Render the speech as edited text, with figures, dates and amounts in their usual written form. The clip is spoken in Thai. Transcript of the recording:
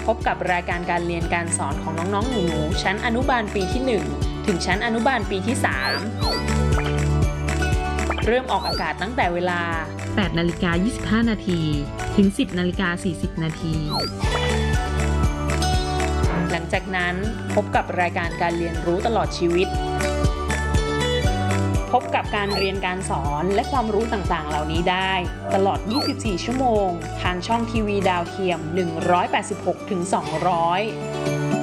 พบกับรายการการเรียนการสอนของน้องๆหนูๆชั้นอนุบาลปีที่ 1 ถึงชั้นอนุบาลปีที่ 3 เริ่มออกอากาศตั้งแต่เวลา 8:25 นาทีถึง 10:40 นาทีหลังจากนั้นพบกับรายการการเรียนรู้ตลอดชีวิตพบกับการเรียนการสอนและความรู้ต่างๆเหล่านี้ได้ตลอด 24 ชั่วโมงทางช่องทีวีดาวเทียม 186 ถึง 200